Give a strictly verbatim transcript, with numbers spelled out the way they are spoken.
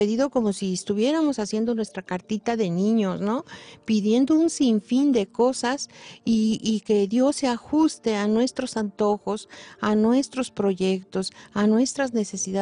pedido como si estuviéramos haciendo nuestra cartita de niños, ¿no? Pidiendo un sinfín de cosas y, y que Dios se ajuste a nuestros antojos, a nuestros proyectos, a nuestras necesidades.